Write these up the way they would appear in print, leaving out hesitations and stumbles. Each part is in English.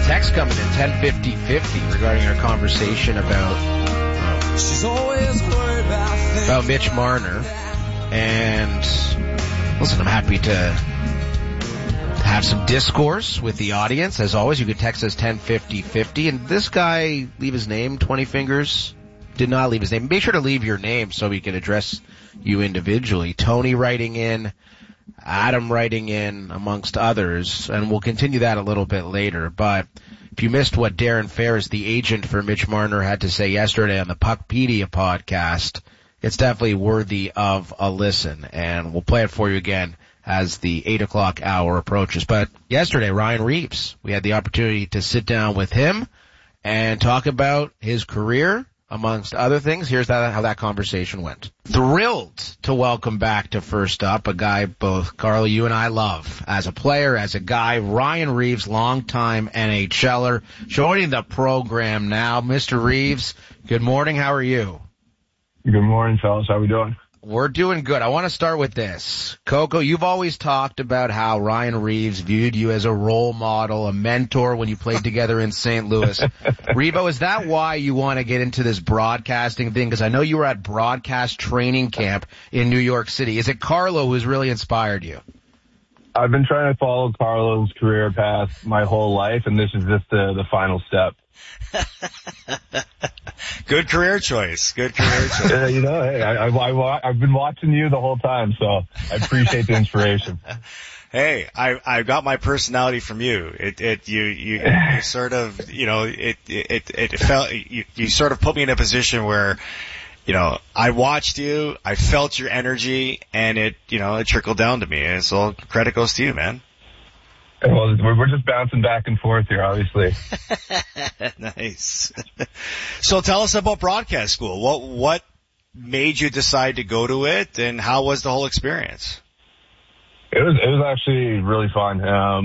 text coming in, 1050-50, regarding our conversation about Mitch Marner. And listen, I'm happy to have some discourse with the audience. As always, you can text us 1050-50. And this guy, leave his name, 20 Fingers, did not leave his name. Make sure to leave your name so we can address you individually. Tony writing in, Adam writing in, amongst others, and we'll continue that a little bit later. But if you missed what Darren Ferris, the agent for Mitch Marner, had to say yesterday on the Puckpedia podcast, it's definitely worthy of a listen, and we'll play it for you again as the 8 o'clock hour approaches. But yesterday, Ryan Reaves, we had the opportunity to sit down with him and talk about his career, amongst other things. Here's how that conversation went. Thrilled to welcome back to First Up a guy both, Carlo, you and I love as a player, as a guy, Ryan Reaves, longtime NHLer, joining the program now. Mr. Reaves, good morning. How are you? Good morning, fellas. How we doing? We're doing good. I want to start with this. Coco, you've always talked about how Ryan Reaves viewed you as a role model, a mentor when you played together in St. Louis. Revo, is that why you want to get into this broadcasting thing? Because I know you were at broadcast training camp in New York City. Is it Carlo who's really inspired you? I've been trying to follow Carlo's career path my whole life, and this is just the final step. Good career choice. Good career choice. Hey, I've been watching you the whole time, so I appreciate the inspiration. Hey, I got my personality from you. You sort of, it felt, you sort of put me in a position where, I watched you, I felt your energy, and it trickled down to me. And so credit goes to you, man. Well, we're just bouncing back and forth here, obviously. Nice. So tell us about broadcast school. What made you decide to go to it, and how was the whole experience? It was actually really fun.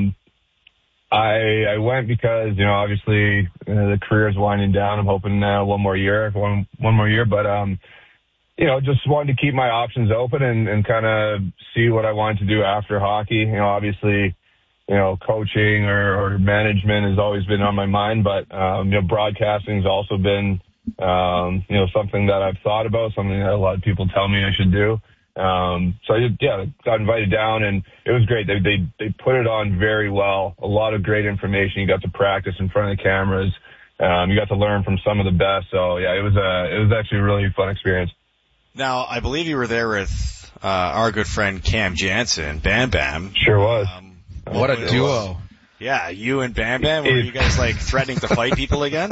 I went because, obviously the career is winding down. I'm hoping one more year, but just wanted to keep my options open and kind of see what I wanted to do after hockey. Obviously, coaching or management has always been on my mind, but, broadcasting has also been, something that I've thought about, something that a lot of people tell me I should do. So I got invited down, and it was great. They put it on very well. A lot of great information. You got to practice in front of the cameras. You got to learn from some of the best. So yeah, it was actually a really fun experience. Now, I believe you were there with, our good friend Cam Jansen, Bam Bam. Sure was. What a duo. Yeah, you and Bam Bam, were you guys threatening to fight people again?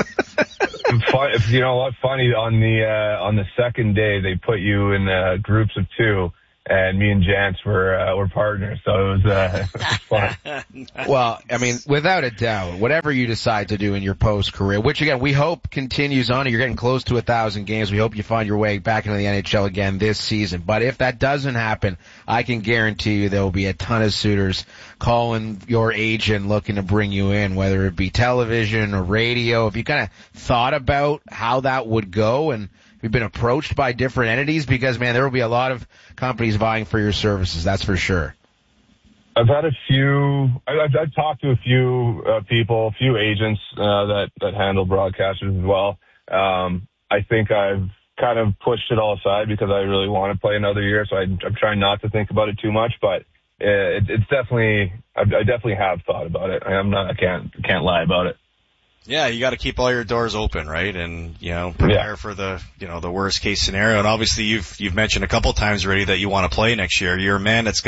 You know what? Funny, on the second day, they put you in groups of two, and me and Jance were partners, so it was fun. Well, I mean, without a doubt, whatever you decide to do in your post-career, which again, we hope continues on, you're getting close to 1,000 games, we hope you find your way back into the NHL again this season. But if that doesn't happen, I can guarantee you there will be a ton of suitors calling your agent looking to bring you in, whether it be television or radio. If you kind of thought about how that would go, and we've been approached by different entities, because, man, there will be a lot of companies vying for your services, that's for sure. I've had a few, I've talked to a few people, a few agents that handle broadcasters as well. I think I've kind of pushed it all aside because I really want to play another year, so I'm trying not to think about it too much, but it's definitely, I definitely have thought about it. I can't lie about it. Yeah, you got to keep all your doors open, right? And prepare for the the worst case scenario. And obviously, you've mentioned a couple times already that you want to play next year. You're a man that's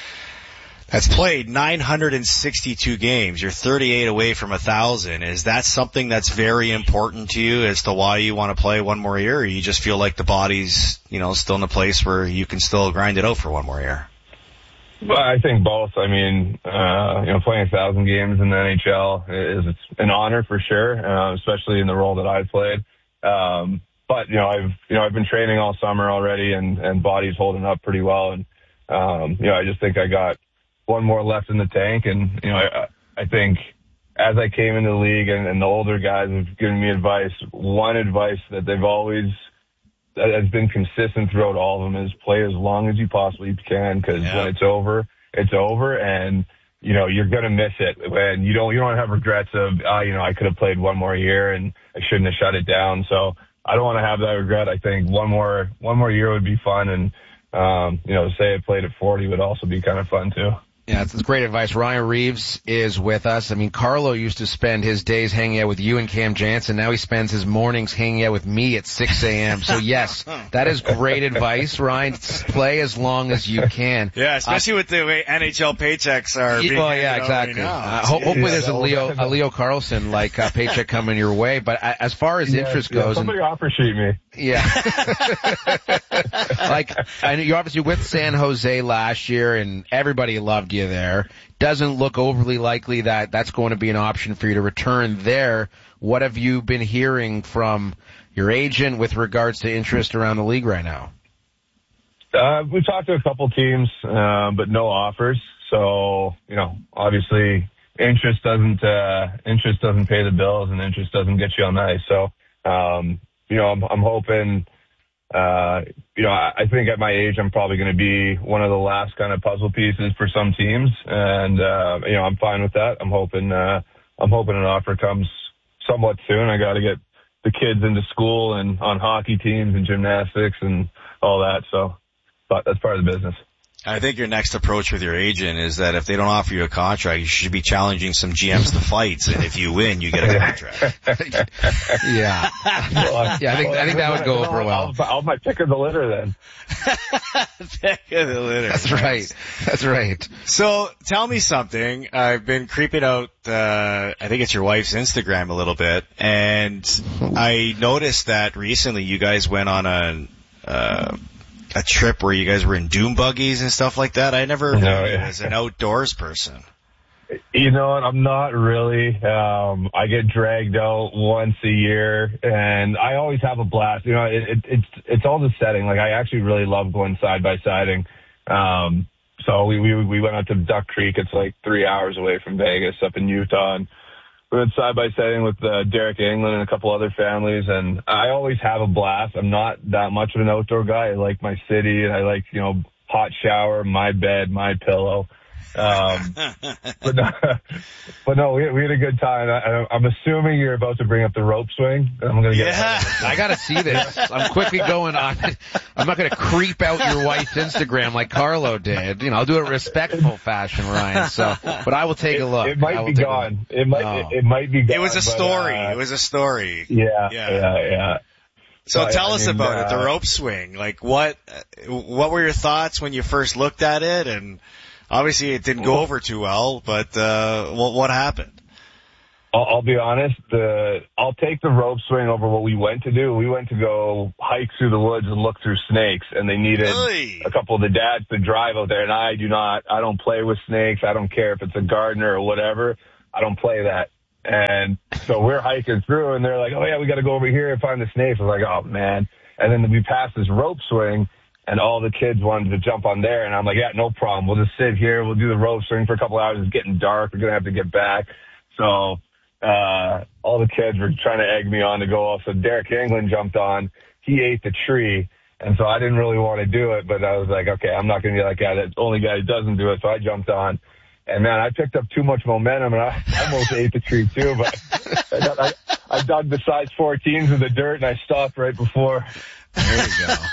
played 962 games. You're 38 away from 1,000. Is that something that's very important to you as to why you want to play one more year, or you just feel like the body's still in a place where you can still grind it out for one more year? Well, I think both. I mean, playing 1,000 games in the NHL is an honor for sure, especially in the role that I've played. But I've been training all summer already, and body's holding up pretty well. And I just think I got one more left in the tank. And I think as I came into the league, and the older guys have given me advice, one advice that has been consistent throughout all of them is play as long as you possibly can, because when it's over, it's over. And you're going to miss it when you don't have regrets of, I could have played one more year and I shouldn't have shut it down. So I don't want to have that regret. I think one more year would be fun. And, say I played at 40 would also be kind of fun too. Yeah, that's great advice. Ryan Reeves is with us. I mean, Carlo used to spend his days hanging out with you and Cam Jansen. Now he spends his mornings hanging out with me at 6 a.m. So yes, that is great advice, Ryan. Play as long as you can. Yeah, especially with the way NHL paychecks are being exactly. Right hopefully there's a Leo Carlson paycheck coming your way. But as far as interest goes, somebody offer sheet me. Yeah. I know you're obviously with San Jose last year and everybody loved you there. Doesn't look overly likely that that's going to be an option for you to return there. What have you been hearing from your agent with regards to interest around the league right now? We've talked to a couple teams, but no offers. So, obviously interest doesn't pay the bills and interest doesn't get you on the ice. So, I'm hoping, I think at my age, I'm probably going to be one of the last kind of puzzle pieces for some teams. And, I'm fine with that. I'm hoping an offer comes somewhat soon. I got to get the kids into school and on hockey teams and gymnastics and all that. So, but that's part of the business. I think your next approach with your agent is that if they don't offer you a contract, you should be challenging some GMs to fights, and if you win, you get a contract. Yeah. I think that would go over well. I'll my pick of the litter then. Pick of the litter. That's right. So tell me something. I've been creeping out, I think it's your wife's Instagram a little bit, and I noticed that recently you guys went on a trip where you guys were in dune buggies and stuff like that. I never knew you as an outdoors person. You know what? I'm not really. I get dragged out once a year, and I always have a blast. It's all the setting. Like, I actually really love going side by siding. So we went out to Duck Creek. It's like 3 hours away from Vegas, up in Utah, and we went side by siding with Derek England and a couple other families, and I always have a blast. I'm not that much of an outdoor guy. I like my city, and I like, hot shower, my bed, my pillow. But no, we had a good time. I'm assuming you're about to bring up the rope swing. I'm going to get I got to see this. I'm quickly going on. I'm not going to creep out your wife's Instagram like Carlo did. I'll do it in respectful fashion, Ryan. So, but I will take a look. It might be gone. It might be gone. It was a story. Yeah. So tell us about it, the rope swing. Like, what were your thoughts when you first looked at it? And obviously it didn't go over too well, but what happened? I'll be honest, I'll take the rope swing over what we went to do. We went to go hike through the woods and look through snakes, and they needed a couple of the dads to drive out there, and I don't play with snakes. I don't care if it's a gardener or whatever. I don't play that. And so we're hiking through, and they're like, oh yeah, we got to go over here and find the snakes. I was like, oh man. And then we passed this rope swing, and all the kids wanted to jump on there. And I'm like, yeah, no problem. We'll just sit here. We'll do the rope swing for a couple hours. It's getting dark. We're going to have to get back. So all the kids were trying to egg me on to go off. So Derek England jumped on. He ate the tree. And so I didn't really want to do it. But I was like, okay, I'm not going to be that guy, that only guy who doesn't do it. So I jumped on. And, man, I picked up too much momentum, and I almost ate the tree, too. But I dug the size 14s in the dirt, and I stopped right before. There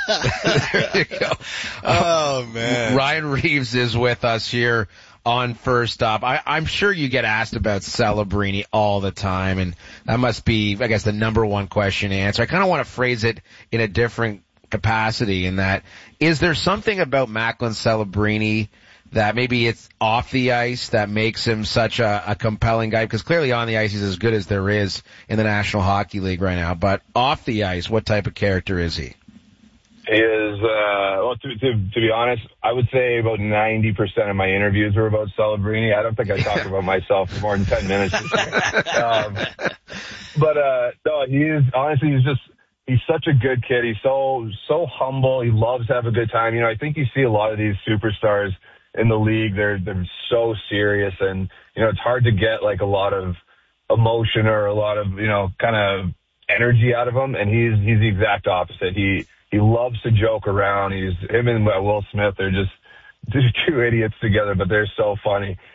you go. Oh, man. Ryan Reeves is with us here on First Up. I'm sure you get asked about Celebrini all the time, and that must be, I guess, the number one question to answer. I kind of want to phrase it in a different capacity, in that, is there something about Macklin Celebrini that maybe it's off the ice that makes him such a compelling guy? Because clearly on the ice he's as good as there is in the National Hockey League right now. But off the ice, what type of character is he? He is, well, to be honest, I would say about 90% of my interviews were about Celebrini. I don't think I talked about myself for more than 10 minutes. No, he's such a good kid. He's so humble. He loves to have a good time. I think you see a lot of these superstars in the league. They're so serious, and it's hard to get like a lot of emotion or a lot of kind of energy out of him. And he's the exact opposite. He loves to joke around. Him and Will Smith, they're just two idiots together, but they're so funny.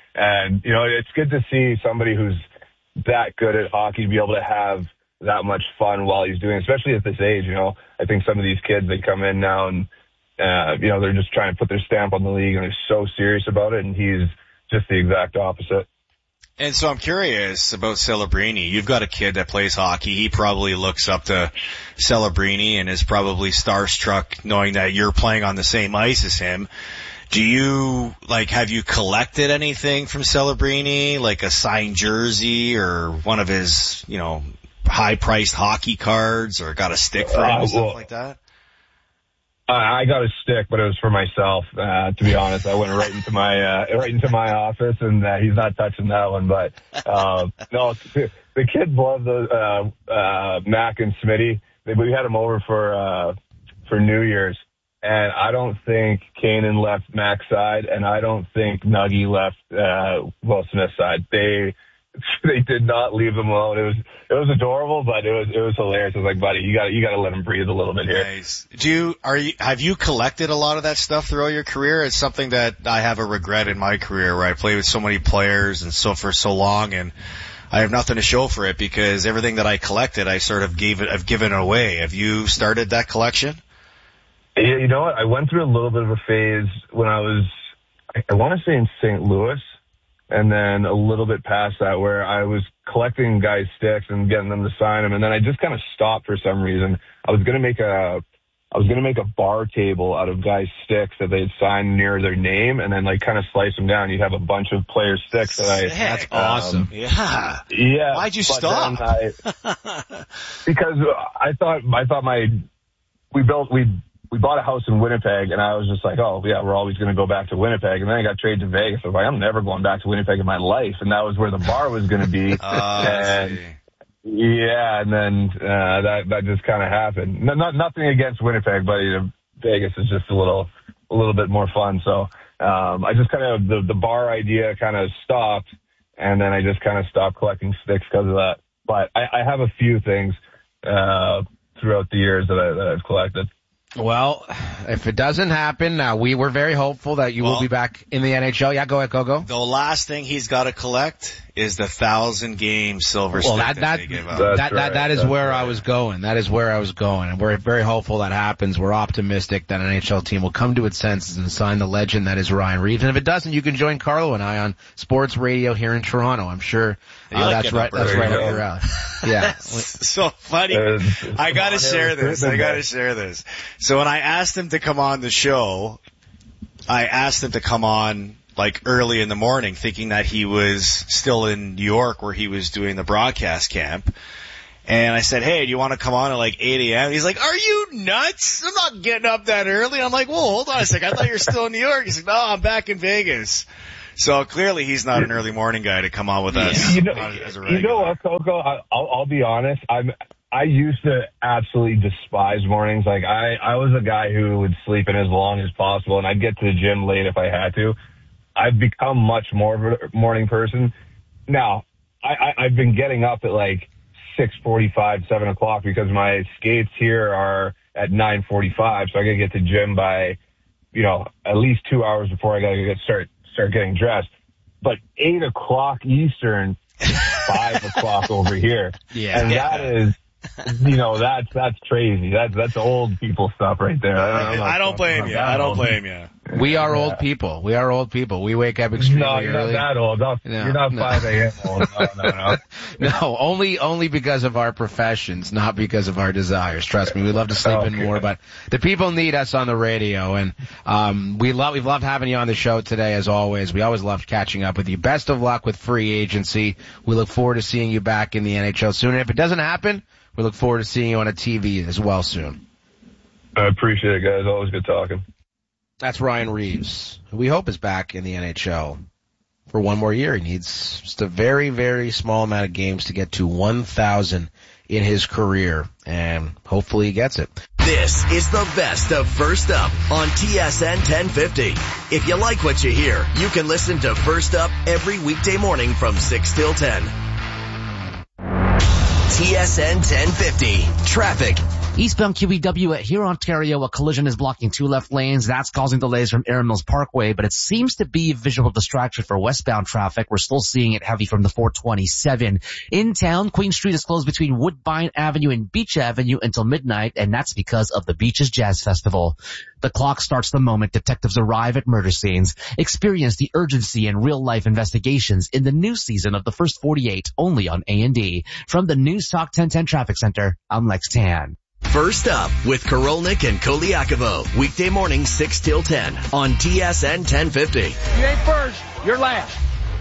And, you know, it's good to see somebody who's that good at hockey be able to have that much fun while he's doing it, especially at this age. You know, I think some of these kids, they come in now and, you know, they're just trying to put their stamp on the league and they're so serious about it. And he's just the exact opposite. And so I'm curious about Celebrini. You've got a kid that plays hockey. He probably looks up to Celebrini and is probably starstruck knowing that you're playing on the same ice as him. Do you, like, have you collected anything from Celebrini, like a signed jersey or one of his, you know, high-priced hockey cards, or got a stick for him or something like that? I got a stick, but it was for myself. To be honest, I went right into my office, and he's not touching that one. But no, the kids love the Mac and Smitty. We had them over for New Year's, and I don't think Kanan left Mac's side, and I don't think Nuggy left Will Smith's side. They did not leave them alone. It was adorable, but it was hilarious. I was like, buddy, you got to let him breathe a little bit here. Nice. Have you collected a lot of that stuff throughout your career? It's something that I have a regret in my career, where I played with so many players and for so long, and I have nothing to show for it because everything that I collected, I sort of I've given away. Have you started that collection? Yeah, you know what? I went through a little bit of a phase when I was, I want to say in St. Louis. And then a little bit past that, where I was collecting guys' sticks and getting them to sign them. And then I just kind of stopped for some reason. I was going to make a bar table out of guys' sticks that they'd signed near their name, and then like kind of slice them down. You'd have a bunch of players' sticks that That's awesome. Yeah. Yeah. Why'd you stop? Because I thought we bought a house in Winnipeg, and I was just like, oh, yeah, we're always going to go back to Winnipeg. And then I got traded to Vegas. I was like, I'm never going back to Winnipeg in my life. And that was where the bar was going to be. And then that just kind of happened. Nothing against Winnipeg, but you know, Vegas is just a little bit more fun. So I just kind of, the bar idea kind of stopped, and then I just kind of stopped collecting sticks because of that. But I have a few things throughout the years that I've collected. Well, if it doesn't happen, we were very hopeful that you will be back in the NHL. Yeah, go ahead, go. The last thing he's got to collect is the 1,000-game silver stick that they give out. That is where I was going. That is where I was going. And we're very hopeful that happens. We're optimistic that an NHL team will come to its senses and sign the legend that is Ryan Reaves. And if it doesn't, you can join Carlo and I on sports radio here in Toronto. I'm sure that's right up your alley. Yeah. So funny. I got to share this. So when I asked him to come on the show, I asked him to come on like early in the morning, thinking that he was still in New York where he was doing the broadcast camp. And I said, hey, do you want to come on at like 8 a.m.? He's like, are you nuts? I'm not getting up that early. I'm like, whoa, hold on a second. I thought you were still in New York. He's like, no, I'm back in Vegas. So clearly he's not an early morning guy to come on with us as a regular. You know what, Coco? I'll be honest. I used to absolutely despise mornings. Like I was a guy who would sleep in as long as possible, and I'd get to the gym late if I had to. I've become much more of a morning person. Now, I've been getting up at like 6:45, 7 o'clock because my skates here are at 9:45, so I got to get to the gym by, you know, at least 2 hours before I got to start getting dressed. But 8 o'clock Eastern, 5 o'clock over here. Yeah. And that is, you know, that's crazy. That's old people stuff right there. I don't blame you. We are old people. We wake up extremely early. No, you're not that old. You're not 5 a.m. old. No. No, only because of our professions, not because of our desires. Trust me, we love to sleep in more, but the people need us on the radio, and we've loved having you on the show today, as always. We always loved catching up with you. Best of luck with free agency. We look forward to seeing you back in the NHL soon. And if it doesn't happen, we look forward to seeing you on a TV as well soon. I appreciate it, guys. Always good talking. That's Ryan Reaves, who we hope is back in the NHL for one more year. He needs just a very, very small amount of games to get to 1,000 in his career, and hopefully he gets it. This is the best of First Up on TSN 1050. If you like what you hear, you can listen to First Up every weekday morning from 6 till 10. TSN 1050. Traffic Eastbound QEW at here, Ontario, a collision is blocking 2 left lanes. That's causing delays from Erin Mills Parkway, but it seems to be a visual distraction for westbound traffic. We're still seeing it heavy from the 427. In town, Queen Street is closed between Woodbine Avenue and Beach Avenue until midnight, and that's because of the Beaches Jazz Festival. The clock starts the moment detectives arrive at murder scenes. Experience the urgency and real-life investigations in the new season of The First 48, only on A&D. From the News Talk 1010 Traffic Center, I'm Lex Tan. First Up with Korolnik and Koliakovo. Weekday morning 6 till 10 on TSN 1050. You ain't first, you're last.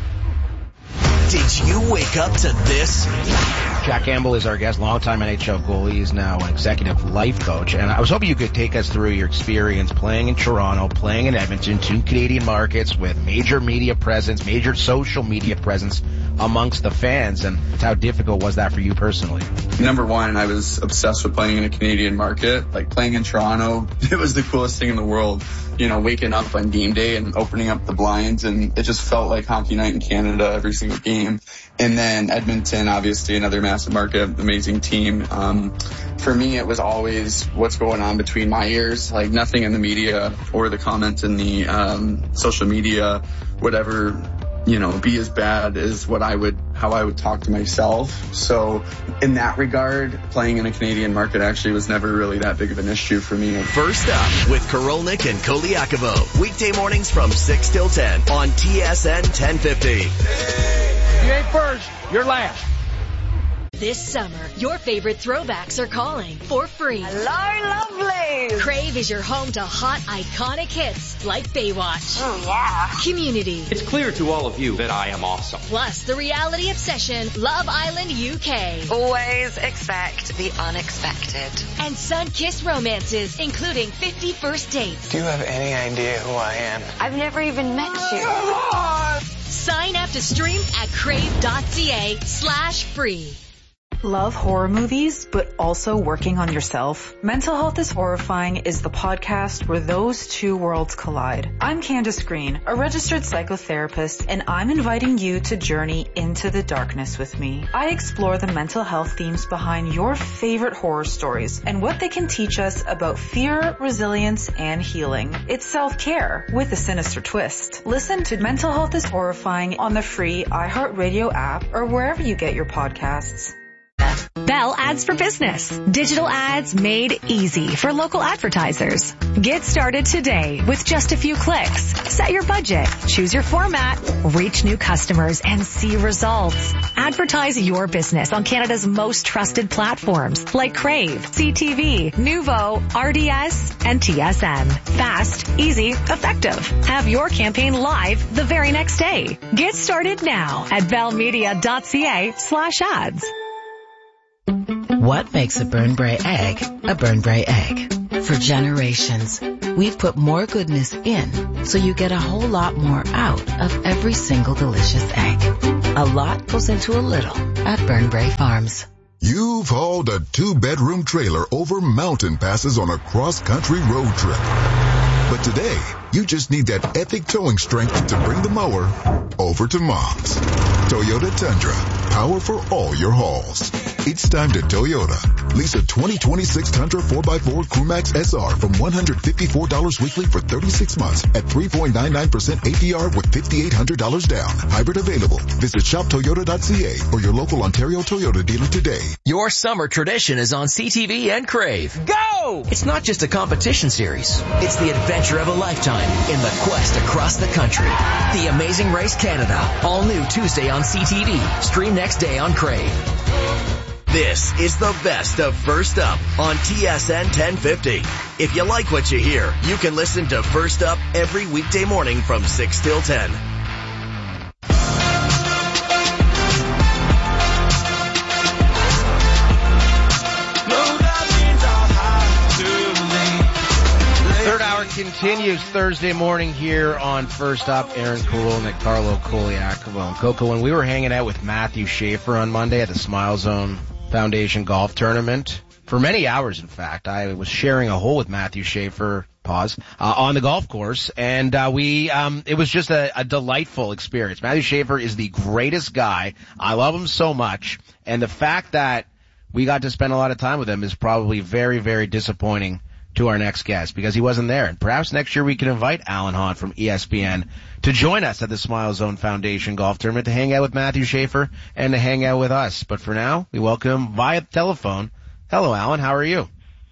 Did you wake up to this? Jack Campbell is our guest, longtime NHL goalie. He's now an executive life coach. And I was hoping you could take us through your experience playing in Toronto, playing in Edmonton, 2 Canadian markets with major media presence, major social media presence amongst the fans. And how difficult was that for you personally? Number one, I was obsessed with playing in a Canadian market. Like playing in Toronto, it was the coolest thing in the world. You know, waking up on game day and opening up the blinds, and it just felt like hockey night in Canada every single game. And then Edmonton, obviously another massive market, amazing team. For me, it was always what's going on between my ears. Like nothing in the media or the comments in the social media would ever, you know, be as bad as how I would talk to myself. So in that regard, playing in a Canadian market actually was never really that big of an issue for me. First Up with Korolnik and Koliakovo. Weekday mornings from 6 till 10 on TSN 1050. You ain't first, you're last. This summer, your favorite throwbacks are calling for free. Hello, lovely. Crave is your home to hot, iconic hits like Baywatch. Oh, yeah. Community. It's clear to all of you that I am awesome. Plus the reality obsession, Love Island UK. Always expect the unexpected. And sun-kissed romances, including 50 First Dates. Do you have any idea who I am? I've never even met you. Sign up to stream at crave.ca/free. Love horror movies, but also working on yourself? Mental Health is Horrifying is the podcast where those two worlds collide. I'm Candace Green, a registered psychotherapist, and I'm inviting you to journey into the darkness with me. I explore the mental health themes behind your favorite horror stories and what they can teach us about fear, resilience, and healing. It's self-care with a sinister twist. Listen to Mental Health is Horrifying on the free iHeartRadio app or wherever you get your podcasts. Bell Ads for Business. Digital ads made easy for local advertisers. Get started today with just a few clicks. Set your budget, choose your format, reach new customers, and see results. Advertise your business on Canada's most trusted platforms like Crave, CTV, Nuvo, RDS, and TSN. Fast, easy, effective. Have your campaign live the very next day. Get started now at bellmedia.ca/ads. What makes a Burnbrae egg a Burnbrae egg? For generations, we've put more goodness in so you get a whole lot more out of every single delicious egg. A lot goes into a little at Burnbrae Farms. You've hauled a 2-bedroom trailer over mountain passes on a cross-country road trip. But today, you just need that epic towing strength to bring the mower over to Mom's. Toyota Tundra, power for all your hauls. It's time to Toyota. Lease a 2026 Tundra 4x4 Crewmax SR from $154 weekly for 36 months at 3.99% APR with $5,800 down. Hybrid available. Visit shoptoyota.ca or your local Ontario Toyota dealer today. Your summer tradition is on CTV and Crave. Go! It's not just a competition series. It's the adventure of a lifetime in the quest across the country. The Amazing Race Canada. All new Tuesday on CTV. Stream next day on Crave. This is the best of First Up on TSN 1050. If you like what you hear, you can listen to First Up every weekday morning from 6 till 10. Third hour continues Thursday morning here on First Up. Aaron Korolnik, Carlo Koliakovo, and Coco. When we were hanging out with Matthew Schaefer on Monday at the Smile Zone Foundation Golf Tournament, for many hours, in fact, I was sharing a hole with Matthew Schaefer, on the golf course, and it was just a delightful experience. Matthew Schaefer is the greatest guy. I love him so much, and the fact that we got to spend a lot of time with him is probably very, very disappointing to our next guest because he wasn't there. And perhaps next year we can invite Alan Hahn from ESPN to join us at the Smile Zone Foundation Golf Tournament to hang out with Matthew Schaefer and to hang out with us. But for now, we welcome him via telephone. Hello, Alan. How are you?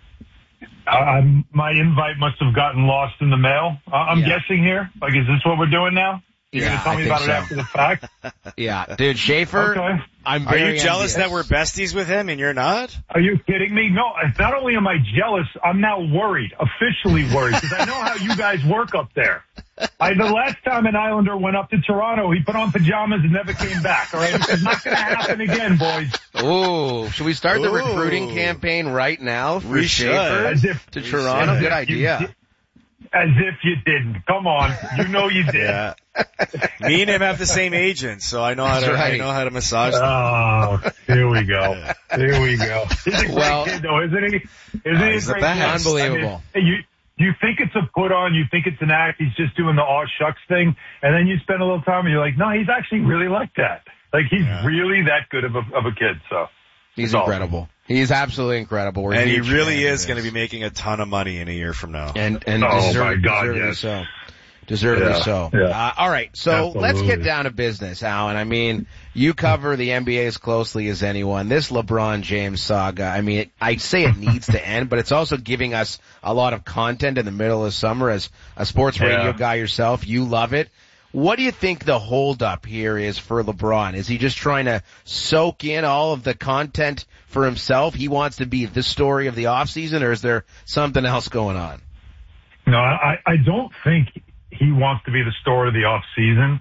My invite must have gotten lost in the mail. I'm guessing here. Like, is this what we're doing now? You're going to tell me about it after the fact? Yeah. Dude, Schaefer, okay. Are you jealous that we're besties with him and you're not? Are you kidding me? No, not only am I jealous, I'm now worried, officially worried, because I know how you guys work up there. The last time an Islander went up to Toronto, he put on pajamas and never came back, all right? It's not going to happen again, boys. Ooh, should we start the recruiting campaign right now for Schaefer to Toronto? Good idea. As if you didn't. Come on. You know you did. Yeah. Me and him have the same agent, so I know how to massage them. Oh, here we go. Here we go. He's a great kid, though, isn't he? He's the best. Unbelievable. I mean, you think it's a put on, you think it's an act, he's just doing the aw shucks thing, and then you spend a little time and you're like, no, he's actually really like that. Like, he's really that good of a kid, so. He's incredible. He's absolutely incredible. And he really is going to be making a ton of money in a year from now. And oh my God, yes. So. Deservedly so. Yeah. All right, so let's get down to business, Alan. I mean, you cover the NBA as closely as anyone. This LeBron James saga, I mean, I say it needs to end, but it's also giving us a lot of content in the middle of summer. As a sports radio guy yourself, you love it. What do you think the holdup here is for LeBron? Is he just trying to soak in all of the content for himself? He wants to be the story of the offseason, or is there something else going on? No, I don't think he wants to be the story of the off season.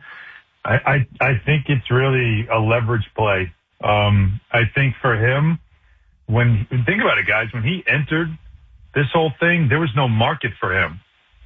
I think it's really a leverage play. I think for him, think about it, guys, when he entered this whole thing, there was no market for him.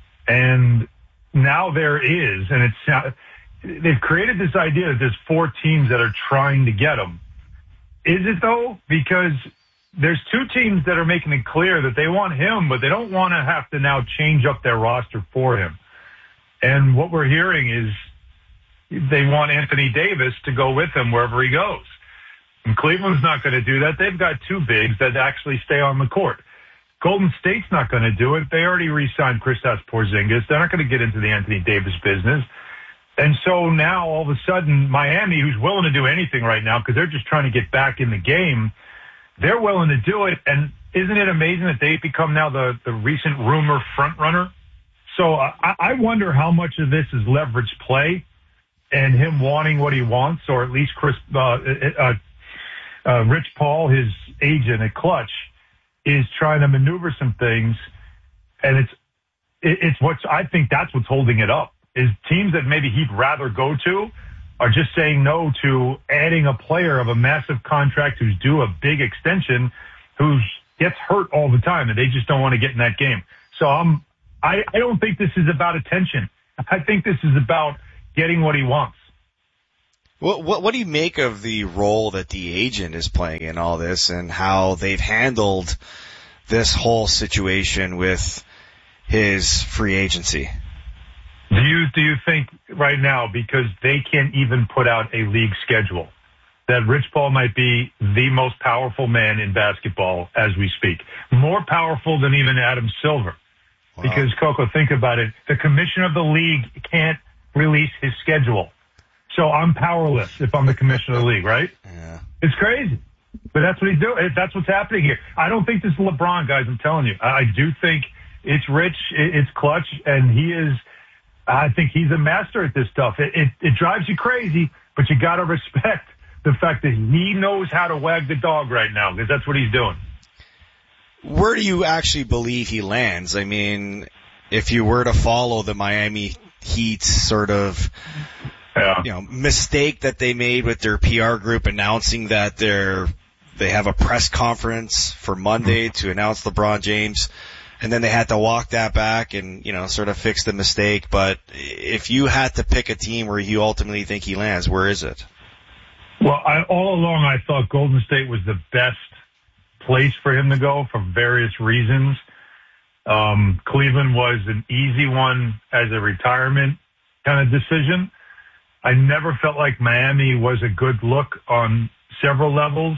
And now there is, and they've created this idea that there's 4 teams that are trying to get him. Is it though? Because there's 2 teams that are making it clear that they want him, but they don't want to have to now change up their roster for him. And what we're hearing is they want Anthony Davis to go with him wherever he goes. And Cleveland's not going to do that. They've got 2 bigs that actually stay on the court. Golden State's not going to do it. They already re-signed Kristaps Porzingis. They're not going to get into the Anthony Davis business. And so now all of a sudden Miami, who's willing to do anything right now because they're just trying to get back in the game, they're willing to do it. And isn't it amazing that they've become now the recent rumor front runner? So I wonder how much of this is leverage play and him wanting what he wants, or at least Rich Paul, his agent at Clutch, is trying to maneuver some things. And I think that's what's holding it up, is teams that maybe he'd rather go to are just saying no to adding a player of a massive contract who's due a big extension, who gets hurt all the time, and they just don't want to get in that game. So I don't think this is about attention. I think this is about getting what he wants. What do you make of the role that the agent is playing in all this, and how they've handled this whole situation with his free agency? Do you think right now, because they can't even put out a league schedule, that Rich Paul might be the most powerful man in basketball as we speak? More powerful than even Adam Silver. Wow. Because, Coco, think about it. The commissioner of the league can't release his schedule. So I'm powerless if I'm the commissioner of the league, right? Yeah. It's crazy. But that's what he's doing. That's what's happening here. I don't think this is LeBron, guys. I'm telling you. I do think it's Rich, it's Clutch, and I think he's a master at this stuff. It drives you crazy, but you got to respect the fact that he knows how to wag the dog right now, because that's what he's doing. Where do you actually believe he lands? I mean, if you were to follow the Miami Heat's sort of mistake that they made with their PR group announcing that they have a press conference for Monday to announce LeBron James, and then they had to walk that back and, sort of fix the mistake. But if you had to pick a team where you ultimately think he lands, where is it? Well, all along I thought Golden State was the best place for him to go for various reasons. Cleveland was an easy one as a retirement kind of decision. I never felt like Miami was a good look on several levels.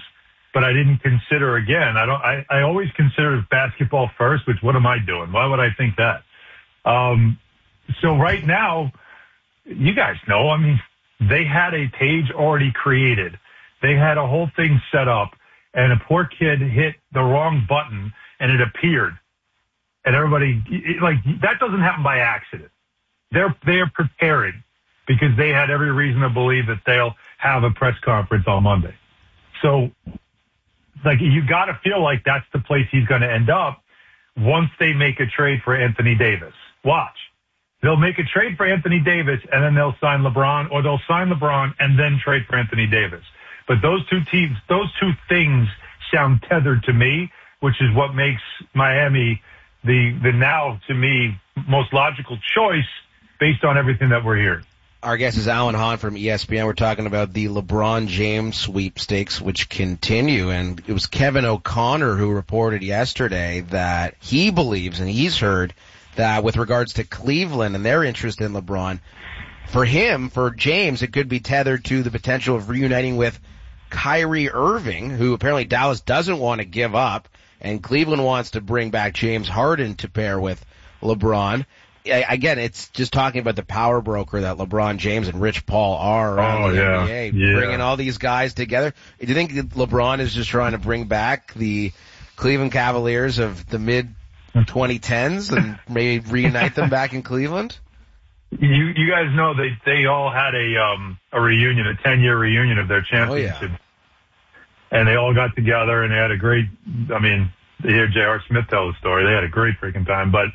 but I didn't consider again. I always consider basketball first, which what am I doing? Why would I think that? So right now, you guys know, I mean, they had a page already created. They had a whole thing set up, and a poor kid hit the wrong button and it appeared. And everybody, that doesn't happen by accident. They're preparing because they had every reason to believe that they'll have a press conference on Monday. So, you got to feel like that's the place he's going to end up once they make a trade for Anthony Davis. Watch. They'll make a trade for Anthony Davis, and then they'll sign LeBron, or they'll sign LeBron and then trade for Anthony Davis. But those two things sound tethered to me, which is what makes Miami the now, to me, most logical choice based on everything that we're hearing. Our guest is Alan Hahn from ESPN. We're talking about the LeBron James sweepstakes, which continue. And it was Kevin O'Connor who reported yesterday that he believes, and he's heard, that with regards to Cleveland and their interest in LeBron, for James, it could be tethered to the potential of reuniting with Kyrie Irving, who apparently Dallas doesn't want to give up, and Cleveland wants to bring back James Harden to pair with LeBron. Again, it's just talking about the power broker that LeBron James and Rich Paul are around the NBA, bringing all these guys together. Do you think that LeBron is just trying to bring back the Cleveland Cavaliers of the mid-2010s and maybe reunite them back in Cleveland? You guys know they all had a reunion, a 10-year reunion of their championship. Oh, yeah. And they all got together and they had a great, I mean, to hear J.R. Smith tell the story, they had a great freaking time. But,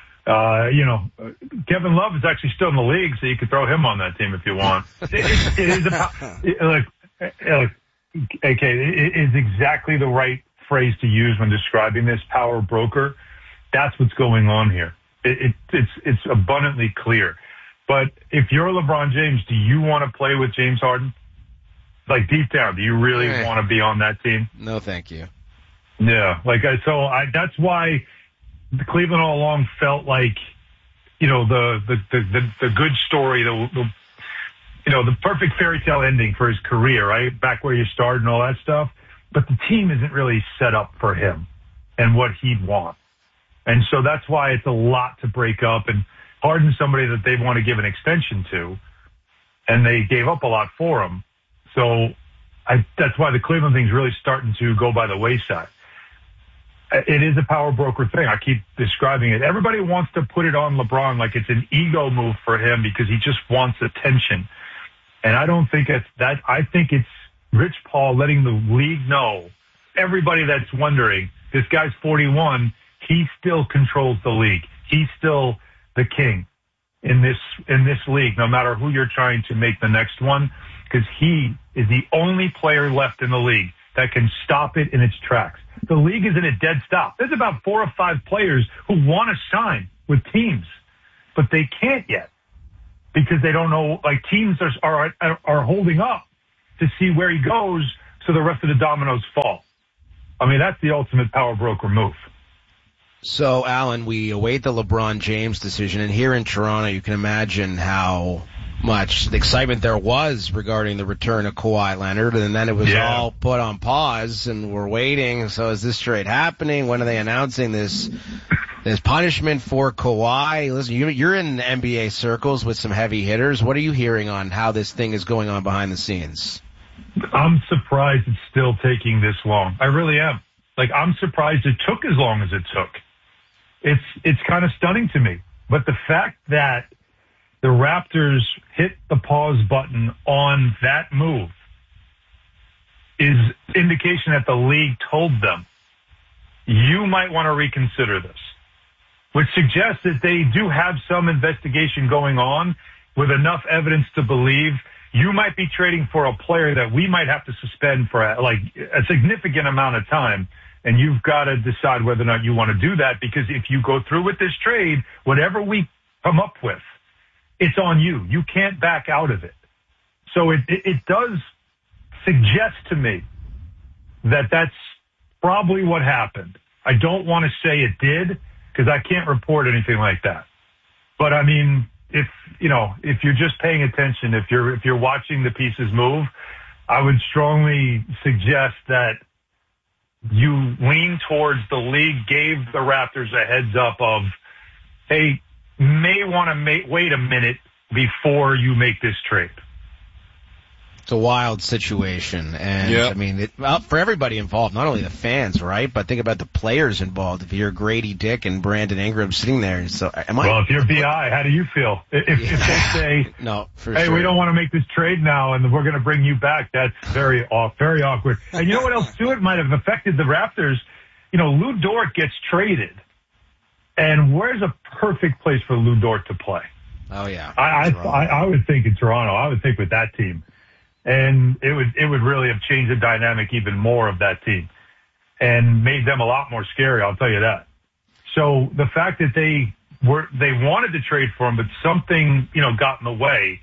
Kevin Love is actually still in the league, so you could throw him on that team if you want. It is exactly the right phrase to use when describing this power broker. That's what's going on here. It's abundantly clear. But if you're LeBron James, do you want to play with James Harden? Like deep down, do you really want to be on that team? No, thank you. Yeah, that's why the Cleveland all along felt like, the good story, the perfect fairy tale ending for his career, right? Back where you started and all that stuff. But the team isn't really set up for him and what he'd want. And so that's why it's a lot to break up. And Harden's somebody that they want to give an extension to, and they gave up a lot for him. So that's why the Cleveland thing's really starting to go by the wayside. It is a power broker thing. I keep describing it. Everybody wants to put it on LeBron like it's an ego move for him because he just wants attention. And I don't think it's that. I think it's Rich Paul letting the league know, everybody that's wondering, this guy's 41, he still controls the league. He's still the king in this league, no matter who you're trying to make the next one, because he is the only player left in the league that can stop it in its tracks. The league is in a dead stop. There's about 4 or 5 players who want to sign with teams, but they can't yet because they don't know, teams are holding up to see where he goes so the rest of the dominoes fall. I mean, that's the ultimate power broker move. So, Alan, we await the LeBron James decision, and here in Toronto, you can imagine how much excitement there was regarding the return of Kawhi Leonard, and then it was all put on pause, and we're waiting. So is this trade happening? When are they announcing this punishment for Kawhi? Listen, you're in NBA circles with some heavy hitters. What are you hearing on how this thing is going on behind the scenes? I'm surprised it's still taking this long. I really am. I'm surprised it took as long as it took. It's kind of stunning to me. But the fact that the Raptors hit the pause button on that move is indication that the league told them, you might want to reconsider this, which suggests that they do have some investigation going on with enough evidence to believe you might be trading for a player that we might have to suspend for a significant amount of time. And you've got to decide whether or not you want to do that, because if you go through with this trade, whatever we come up with, it's on you. You can't back out of it. So it does suggest to me that that's probably what happened. I don't want to say it did because I can't report anything like that. But I mean, if you're just paying attention, if you're watching the pieces move, I would strongly suggest that you lean towards the league gave the Raptors a heads up of, hey, may want to wait a minute before you make this trade. It's a wild situation, and I mean, for everybody involved, not only the fans, right? But think about the players involved. If you're Grady Dick and Brandon Ingram sitting there, so well, if you're BI, how do you feel? If they say, no, hey, we don't want to make this trade now, and we're going to bring you back, that's very awkward. And you know what else too? It might have affected the Raptors. You know, Lou Dort gets traded, and where's a perfect place for Lou Dort to play? Oh yeah, I would think in Toronto. I would think with that team. And it would really have changed the dynamic even more of that team and made them a lot more scary, I'll tell you that. So the fact that they wanted to trade for him, but something, got in the way,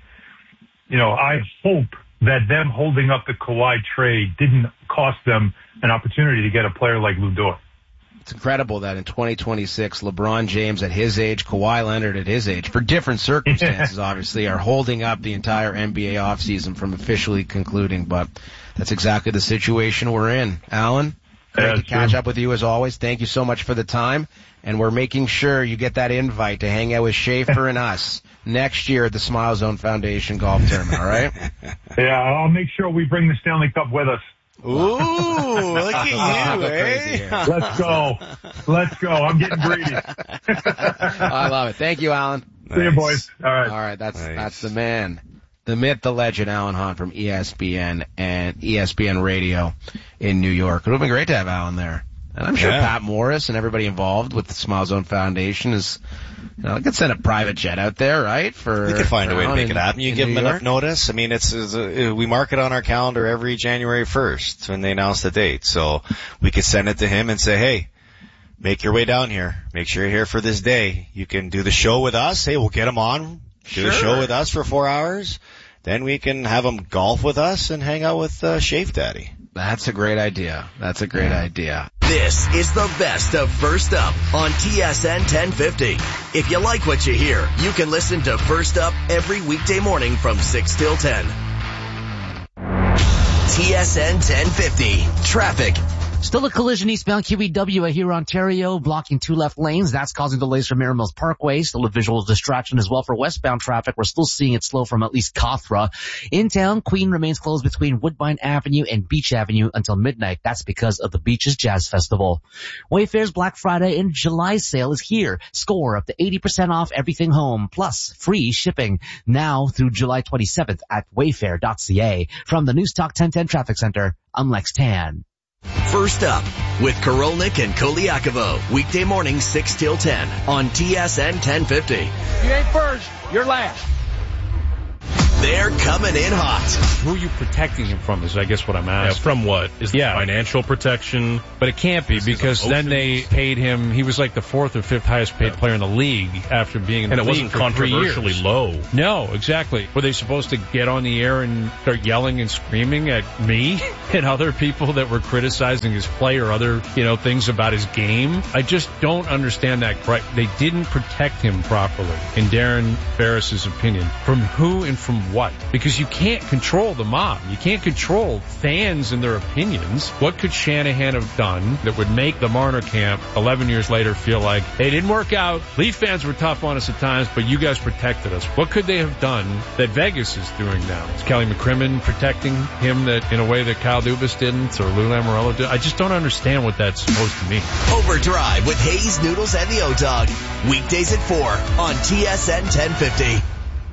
I hope that them holding up the Kawhi trade didn't cost them an opportunity to get a player like Lou Dort. It's incredible that in 2026, LeBron James at his age, Kawhi Leonard at his age, for different circumstances, obviously, are holding up the entire NBA offseason from officially concluding. But that's exactly the situation we're in. Alan, great to catch up with you as always. Thank you so much for the time. And we're making sure you get that invite to hang out with Schaefer and us next year at the Smile Zone Foundation Golf Tournament, all right? Yeah, I'll make sure we bring the Stanley Cup with us. Ooh, look at you, eh? Let's go. I'm getting greedy. I love it. Thank you, Alan. Nice. See you, boys. All right. That's the man, the myth, the legend, Alan Hahn from ESPN and ESPN Radio in New York. It would have been great to have Alan there. And I'm sure Pat Morris and everybody involved with the Smile Zone Foundation is, could send a private jet out there, right? We could find a way to make it happen. You give them enough notice. I mean, we mark it on our calendar every January 1st when they announce the date. So we could send it to him and say, hey, make your way down here. Make sure you're here for this day. You can do the show with us. Hey, we'll get him on. Do the show with us for 4 hours. Then we can have him golf with us and hang out with Shave Daddy. That's a great idea. idea. This is the best of First Up on TSN 1050. If you like what you hear, you can listen to First Up every weekday morning from 6 till 10. TSN 1050. Traffic. Still a collision eastbound QEW at here, Ontario, blocking 2 left lanes. That's causing delays from Erin Mills Parkway. Still a visual distraction as well for westbound traffic. We're still seeing it slow from at least Cawthra. In town, Queen remains closed between Woodbine Avenue and Beach Avenue until midnight. That's because of the Beaches Jazz Festival. Wayfair's Black Friday and July sale is here. Score up to 80% off everything home, plus free shipping now through July 27th at wayfair.ca. From the Newstalk 1010 Traffic Center, I'm Lex Tan. First Up with Korolnik and Koliakovo. Weekday morning 6 till 10 on TSN 1050. If you ain't first, you're last. They're coming in hot. Who are you protecting him from is, I guess, what I'm asking. Yeah, from what? Is it financial protection? But it can't be because then they paid him. He was like the 4th or 5th highest paid player in the league after being in the league for 3 years. And it wasn't controversially low. No, exactly. Were they supposed to get on the air and start yelling and screaming at me and other people that were criticizing his play or other, things about his game? I just don't understand that. Right? They didn't protect him properly, in Darren Ferris's opinion. From who and from what? Because you can't control the mob. You can't control fans and their opinions. What could Shanahan have done that would make the Marner camp 11 years later feel like, hey, it didn't work out. Leaf fans were tough on us at times, but you guys protected us. What could they have done that Vegas is doing now? Is Kelly McCrimmon protecting him that in a way that Kyle Dubas didn't or Lou Lamoriello did? I just don't understand what that's supposed to mean. Overdrive with Hayes, Noodles, and the O-Dog. Weekdays at 4 on TSN 1050.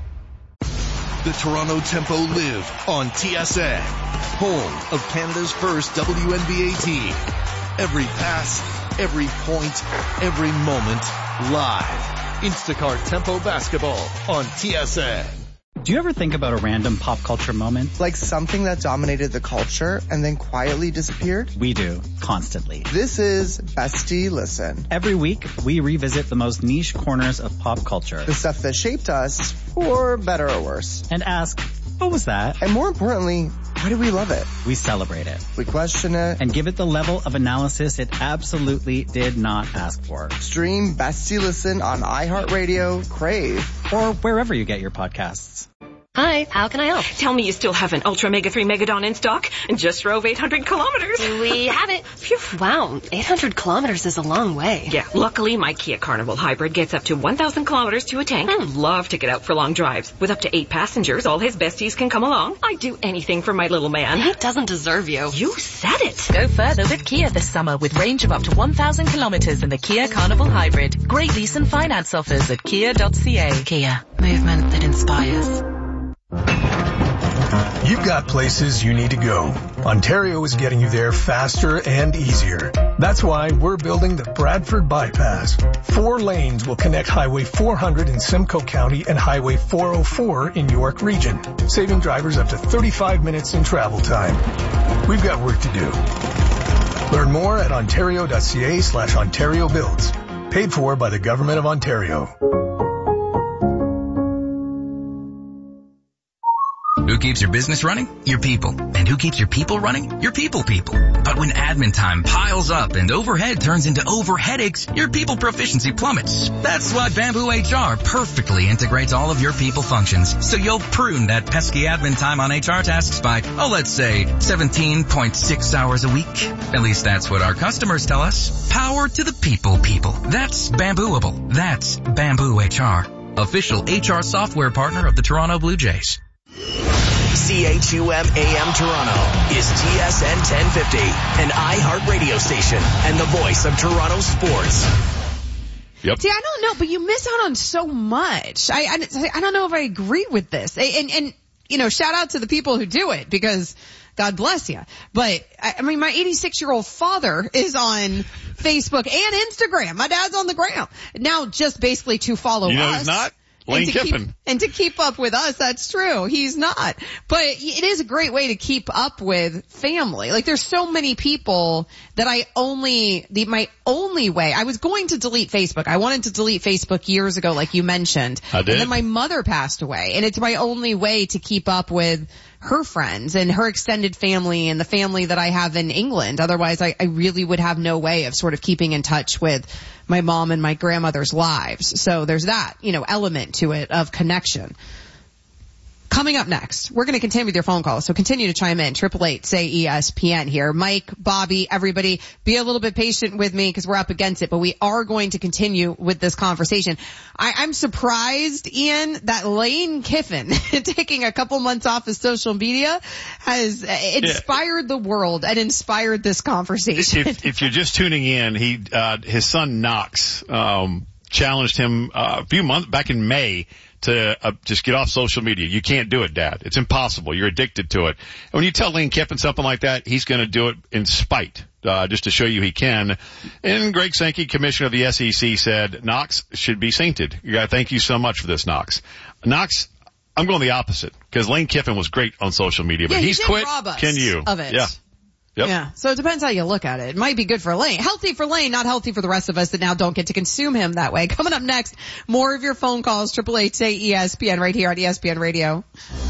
The Toronto Tempo live on TSN, home of Canada's first WNBA team. Every pass, every point, every moment, live. Instacart Tempo Basketball on TSN. Do you ever think about a random pop culture moment? Like something that dominated the culture and then quietly disappeared? We do, constantly. This is Bestie Listen. Every week, we revisit the most niche corners of pop culture. The stuff that shaped us, for better or worse. And ask, what was that? And more importantly, why do we love it? We celebrate it. We question it. And give it the level of analysis it absolutely did not ask for. Stream Bestie Listen on iHeartRadio, Crave, or wherever you get your podcasts. Hi, how can I help? Tell me you still have an Ultra Mega 3 Megadon in stock and just drove 800 kilometers. We have it. Phew. Wow, 800 kilometers is a long way. Yeah, luckily my Kia Carnival Hybrid gets up to 1,000 kilometers to a tank. Love to get out for long drives. With up to 8 passengers, all his besties can come along. I'd do anything for my little man. He doesn't deserve you. You said it. Go further with Kia this summer with range of up to 1,000 kilometers in the Kia Carnival Hybrid. Great lease and finance offers at kia.ca. Kia, movement that inspires. You've got places you need to go. Ontario is getting you there faster and easier. That's why we're building the Bradford Bypass. 4 lanes will connect Highway 400 in Simcoe County and Highway 404 in York Region, saving drivers up to 35 minutes in travel time. We've got work to do. Learn more at ontario.ca/Ontario Builds. Paid for by the Government of Ontario. Who keeps your business running? Your people. And who keeps your people running? Your people. But when admin time piles up and overhead turns into overheadaches, your people proficiency plummets. That's why Bamboo HR perfectly integrates all of your people functions. So you'll prune that pesky admin time on HR tasks by, let's say 17.6 hours a week. At least that's what our customers tell us. Power to the people. That's Bambooable. That's Bamboo HR. Official HR software partner of the Toronto Blue Jays. CHUM AM Toronto is TSN 1050, an iHeart radio station and the voice of Toronto sports. Yep. See, I don't know, but you miss out on so much. I don't know if I agree with this. And shout out to the people who do it because God bless you. But I mean, my 86-year-old father is on Facebook and Instagram. My dad's on the gram now, just basically to follow us. He's not. Lane Kiffin. And to keep up with us, that's true. He's not. But it is a great way to keep up with family. Like, there's so many people that my only way, I was going to delete Facebook. I wanted to delete Facebook years ago, like you mentioned. I did. And then my mother passed away, and it's my only way to keep up with her friends and her extended family and the family that I have in England. Otherwise, I really would have no way of sort of keeping in touch with my mom and my grandmother's lives. So there's that, element to it of connection. Coming up next, we're going to continue with your phone calls, so continue to chime in. 888-SAY-ESPN here. Mike, Bobby, everybody, be a little bit patient with me because we're up against it, but we are going to continue with this conversation. I'm surprised, Ian, that Lane Kiffin, taking a couple months off of social media, has inspired the world and inspired this conversation. If you're just tuning in, his son Knox challenged him a few months back in May to just get off social media. You can't do it, Dad. It's impossible. You're addicted to it. And when you tell Lane Kiffin something like that, he's going to do it in spite, just to show you he can. And Greg Sankey, commissioner of the SEC, said Knox should be sainted. Thank you so much for this, Knox. Knox, I'm going the opposite because Lane Kiffin was great on social media, but he's quit. Can you? Of it. Yeah. Yep. Yeah, so it depends how you look at it. It might be good for Lane. Healthy for Lane, not healthy for the rest of us that now don't get to consume him that way. Coming up next, more of your phone calls, 888-SAY-ESPN right here on ESPN Radio.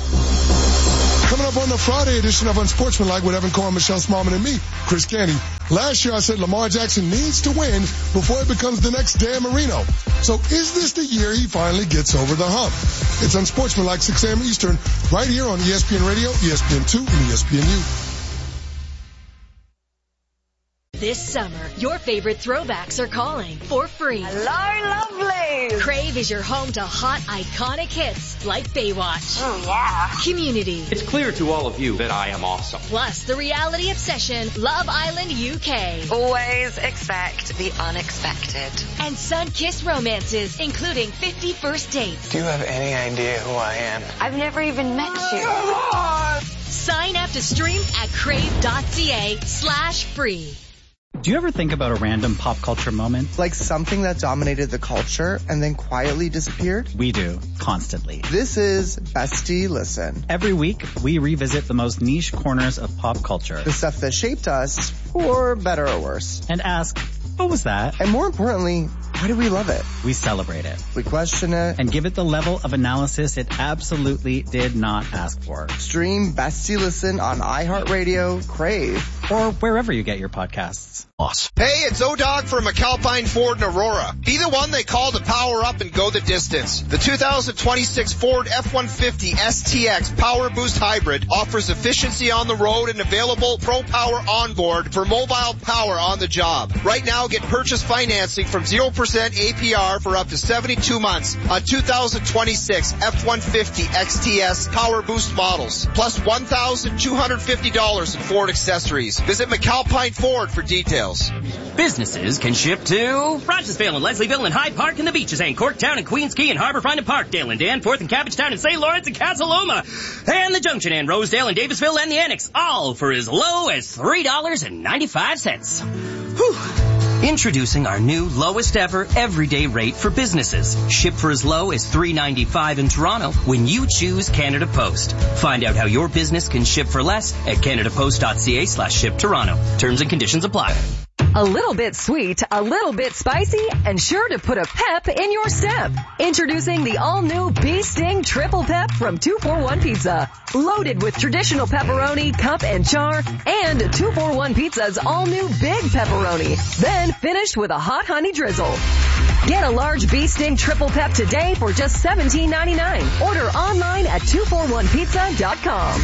Coming up on the Friday edition of Unsportsmanlike with Evan Cohen, Michelle Smallman, and me, Chris Canty. Last year I said Lamar Jackson needs to win before he becomes the next Dan Marino. So is this the year he finally gets over the hump? It's Unsportsmanlike, 6 a.m. Eastern, right here on ESPN Radio, ESPN2, and ESPNU. This summer, your favorite throwbacks are calling for free. Hello, lovely. Crave is your home to hot, iconic hits like Baywatch. Oh, yeah. Community. It's clear to all of you that I am awesome. Plus the reality obsession, Love Island UK. Always expect the unexpected. And sun-kissed romances, including 50 First Dates. Do you have any idea who I am? I've never even met you. Sign up to stream at crave.ca/free. Do you ever think about a random pop culture moment? Like something that dominated the culture and then quietly disappeared? We do, constantly. This is Bestie Listen. Every week, we revisit the most niche corners of pop culture. The stuff that shaped us, for better or worse. And ask, what was that? And more importantly, Why do we love it? We celebrate it. We question it. And give it the level of analysis it absolutely did not ask for. Stream Best You Listen on iHeartRadio, Crave, or wherever you get your podcasts. Hey, it's O-Dog from McAlpine Ford in Aurora. Be the one they call to power up and go the distance. The 2026 Ford F-150 STX Power Boost Hybrid offers efficiency on the road and available Pro Power onboard for mobile power on the job. Right now, get purchase financing from 0% APR for up to 72 months on 2026 F-150 XTS Power Boost models, plus $1,250 in Ford accessories. Visit McAlpine Ford for details. Businesses can ship to Rochesville and Leslieville and Hyde Park and the beaches and Corktown and Queens Key and Harborfront and Parkdale and Danforth and Cabbagetown and St. Lawrence and Casaloma and the Junction and Rosedale and Davisville and the Annex, all for as low as $3.95. Whew. Introducing our new lowest ever everyday rate for businesses. Ship for as low as $3.95 in Toronto when you choose Canada Post. Find out how your business can ship for less at canadapost.ca/ship Toronto. Terms and conditions apply. A little bit sweet, a little bit spicy, and sure to put a pep in your step. Introducing the all-new Bee Sting Triple Pep from 241 Pizza. Loaded with traditional pepperoni, cup, and char, and 241 Pizza's all-new Big Pepperoni. Then finished with a hot honey drizzle. Get a large Bee Sting Triple Pep today for just $17.99. Order online at 241pizza.com.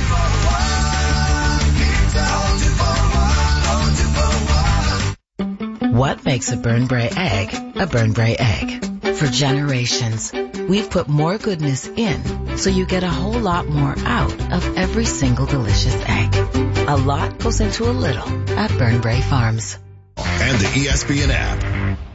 What makes a Burn Bray egg a Burn Bray egg? For generations, we've put more goodness in so you get a whole lot more out of every single delicious egg. A lot goes into a little at Burn Bray Farms. And the ESPN app.